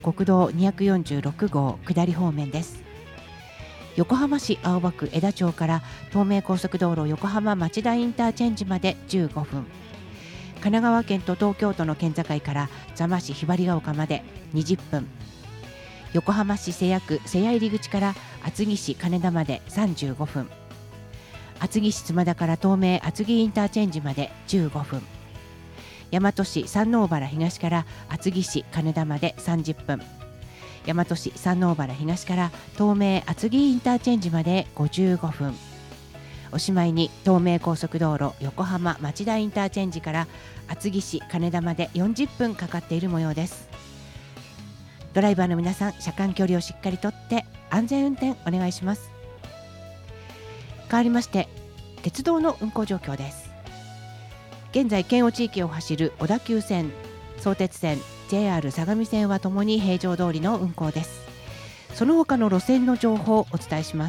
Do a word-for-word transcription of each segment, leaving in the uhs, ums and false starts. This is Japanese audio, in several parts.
国道にひゃくよんじゅうろくごう下り方面です。横浜市青葉区江田町から東名高速道路横浜町田インターチェンジまでじゅうごふん、神奈川県と東京都の県境から座間市ひばりが丘までにじゅっぷん、横浜市瀬谷区瀬谷入口から厚木市金田までさんじゅうごふん、厚木市妻田から東名厚木インターチェンジまでじゅうごふん、大和市山王原東から厚木市金田までさんじゅっぷん、大和市山王原東から東名厚木インターチェンジまでごじゅうごふん、おしまいに東名高速道路横浜町田インターチェンジから厚木市金田までよんじゅっぷんかかっている模様です。ドライバーの皆さん、車間距離をしっかりとって安全運転お願いします。変わりまして鉄道の運行状況です。現在県央地域を走る小田急線、相鉄線、ジェイアール 相模線はともに平常通りの運行です。その他の路線の情報をお伝えします。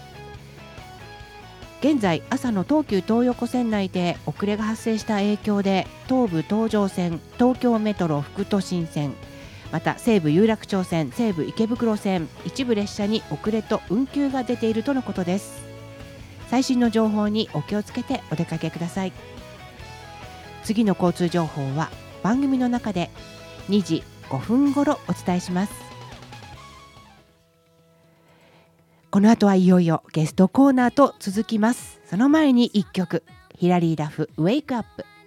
現在朝の東急東横線内で遅れが発生した影響で、東武東上線、東京メトロ副都心線、また西武有楽町線、西武池袋線、一部列車に遅れと運休が出ているとのことです。最新の情報にお気をつけてお出かけください。次の交通情報は番組の中でにじごふんごろお伝えします。この後はいよいよゲストコーナーと続きます。その前にいっきょく、ヒラリー・ダフウェイクアップ。